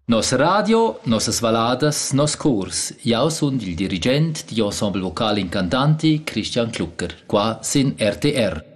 Nos radio, nossas valadas, nos curs. Io sun il dirigent di Ensemble Vocal Incantanti Christian Klucker, qua sin RTR.